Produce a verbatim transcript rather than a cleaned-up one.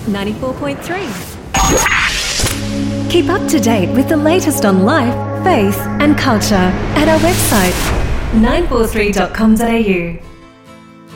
ninety-four point three. Keep up to date with the latest on life, faith and culture at our website nine four three dot com dot a u.